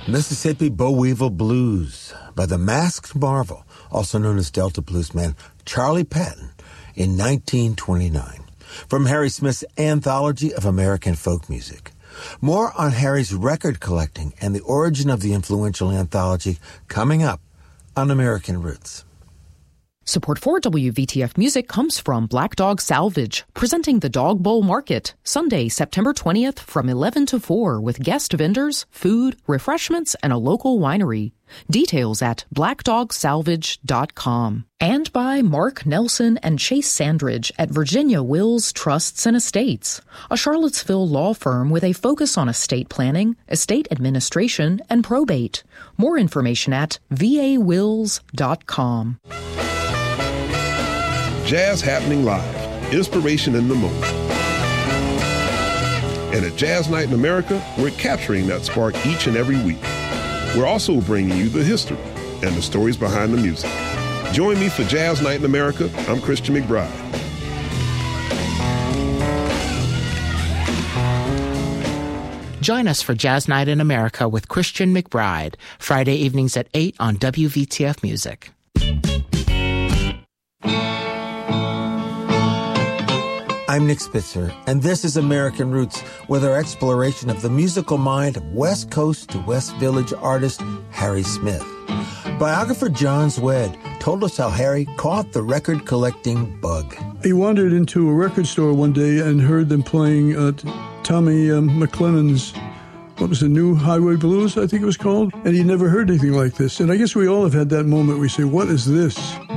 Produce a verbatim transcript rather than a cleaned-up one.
Mississippi Boll Weevil Blues by the Masked Marvel, also known as Delta Blues man Charlie Patton, in nineteen twenty-nine, from Harry Smith's Anthology of American Folk Music. More on Harry's record collecting and the origin of the influential anthology coming up on American Roots. Support for W V T F Music comes from Black Dog Salvage, presenting the Dog Bowl Market, Sunday, September twentieth from eleven to four with guest vendors, food, refreshments, and a local winery. Details at black dog salvage dot com. And by Mark Nelson and Chase Sandridge at Virginia Wills Trusts and Estates, a Charlottesville law firm with a focus on estate planning, estate administration, and probate. More information at v a wills dot com. Jazz happening live, inspiration in the moment. And at Jazz Night in America, we're capturing that spark each and every week. We're also bringing you the history and the stories behind the music. Join me for Jazz Night in America. I'm Christian McBride. Join us for Jazz Night in America with Christian McBride, Friday evenings at eight on W V T F Music. I'm Nick Spitzer, and this is American Roots, with our exploration of the musical mind of West Coast to West Village artist Harry Smith. Biographer John Zwed told us how Harry caught the record-collecting bug. He wandered into a record store one day and heard them playing uh, Tommy um, McLennan's, what was it, New Highway Blues, I think it was called? And he'd never heard anything like this. And I guess we all have had that moment where we say, what is this?